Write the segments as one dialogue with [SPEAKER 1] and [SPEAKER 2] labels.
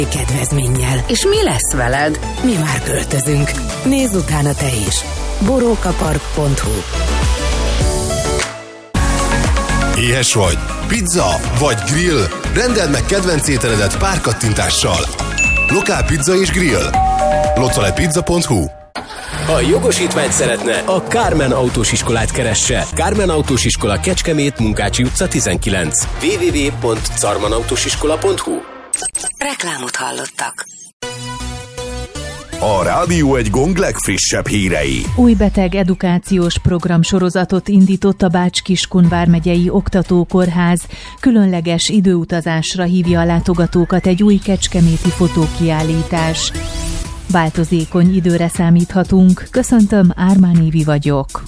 [SPEAKER 1] kedvezménnyel. És mi lesz veled? Mi már költözünk. Nézz utána te is. borókapark.hu.
[SPEAKER 2] Éhes vagy? Pizza vagy grill? Rendeld meg kedvenc ételedet pár kattintással. Lokál pizza és grill. localepizza.hu.
[SPEAKER 3] Ha jogosítványt szeretne, a Kármen Autós Iskolát keresse. Kármen Autós Iskola, Kecskemét, Munkácsi utca 19. www.carmanautósiskola.hu.
[SPEAKER 1] Reklámot hallottak.
[SPEAKER 4] A Rádió egy Gong legfrissebb hírei.
[SPEAKER 5] Új beteg edukációs programsorozatot indított a Bács-Kiskun vármegyei oktatókórház. Különleges időutazásra hívja a látogatókat egy új kecskeméti fotókiállítás. Változékony időre számíthatunk. Köszöntöm, Ármán Évi vagyok.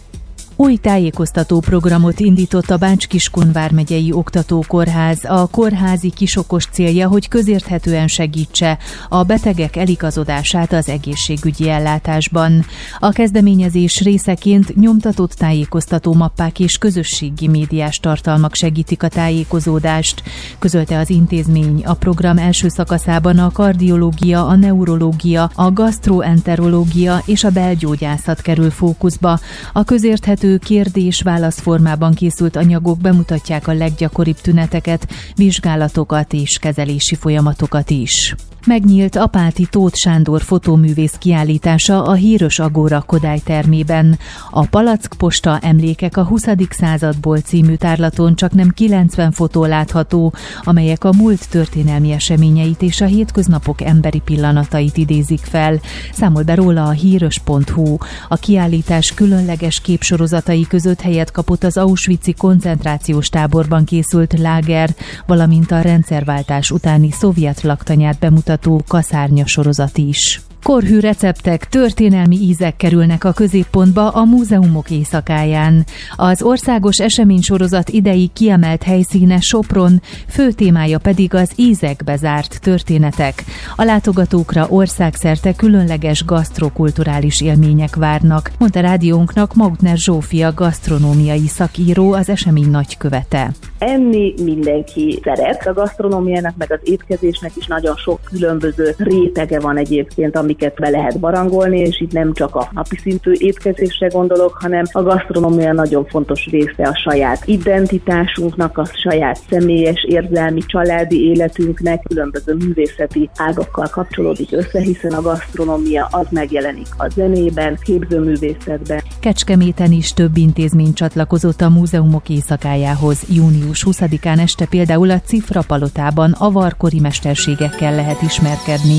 [SPEAKER 5] Új tájékoztató programot indított a Bács-Kiskun vármegyei oktatókórház. A kórházi kisokos célja, hogy közérthetően segítse a betegek eligazodását az egészségügyi ellátásban. A kezdeményezés részeként nyomtatott tájékoztató mappák és közösségi médiás tartalmak segítik a tájékozódást, közölte az intézmény. A program első szakaszában a kardiológia, a neurológia, a gasztroenterológia és a belgyógyászat kerül fókuszba. A közérthető kérdés-válasz formában készült anyagok bemutatják a leggyakoribb tüneteket, vizsgálatokat és kezelési folyamatokat is. Megnyílt Apáti Tóth Sándor fotóművész kiállítása a Híros Agóra Kodály termében. A Palackposta Emlékek a 20. századból című tárlaton csaknem 90 fotó látható, amelyek a múlt történelmi eseményeit és a hétköznapok emberi pillanatait idézik fel. Számol be róla a híros.hu. A kiállítás különleges képsorozatai között helyet kapott az auschwitzi koncentrációs táborban készült láger, valamint a rendszerváltás utáni szovjet laktanyát bemutató kaszárnya sorozat is. Korhű receptek, történelmi ízek kerülnek a középpontba a múzeumok éjszakáján. Az országos eseménysorozat idei kiemelt helyszíne Sopron, fő témája pedig az ízekbe zárt történetek. A látogatókra országszerte különleges gasztrokulturális élmények várnak, mondta rádiónknak Mautner Zsófia gasztronómiai szakíró, az esemény nagykövete.
[SPEAKER 6] Enni mindenki szeret, a gasztronómiának meg az étkezésnek is nagyon sok különböző rétege van egyébként, amiket be lehet barangolni, és itt nem csak a napi szintű étkezésre gondolok, hanem a gasztronómia nagyon fontos része a saját identitásunknak, a saját személyes, érzelmi, családi életünknek, különböző művészeti ágakkal kapcsolódik össze, hiszen a gasztronómia az megjelenik a zenében, képzőművészetben.
[SPEAKER 5] Kecskeméten is több intézmény csatlakozott a múzeumok éjszakájához. Június 20-án este például a Cifra palotában avarkori mesterségekkel lehet ismerkedni.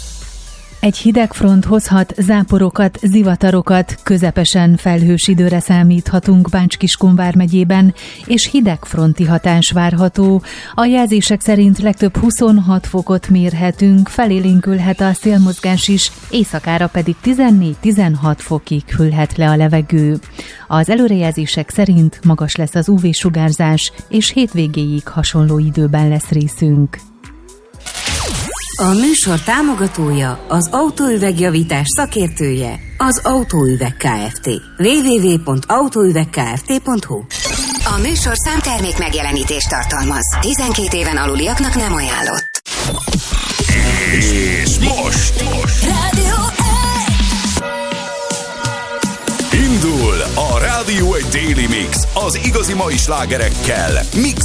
[SPEAKER 5] Egy hideg front hozhat záporokat, zivatarokat, közepesen felhős időre számíthatunk Bács-Kiskun vármegyében, és hidegfronti hatás várható. A jelzések szerint legtöbb 26 fokot mérhetünk, felélénkülhet a szélmozgás is, éjszakára pedig 14-16 fokig hűlhet le a levegő. Az előrejelzések szerint magas lesz az UV-sugárzás, és hétvégéig hasonló időben lesz részünk.
[SPEAKER 1] A műsor támogatója, az autóüvegjavítás szakértője, az Autóüveg Kft. www.autóüvegkft.hu. A műsor számtermék megjelenítést tartalmaz. 12 éven aluliaknak nem ajánlott.
[SPEAKER 4] És most
[SPEAKER 1] Rádió
[SPEAKER 4] indul a Rádió egy Daily Mix az igazi mai slágerekkel. Mix